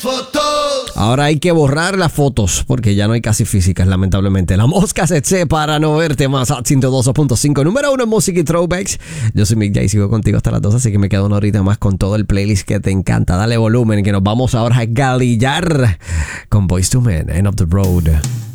Ahora hay que borrar las fotos porque ya no hay casi físicas, lamentablemente. La mosca se eche para no verte más. Hot 102.5, número 1 en música y throwbacks. Yo soy Mick J y sigo contigo hasta las 2, así que me quedo una horita más con todo el playlist que te encanta. Dale volumen que nos vamos ahora a galillar con Boyz II Men, End of the Road.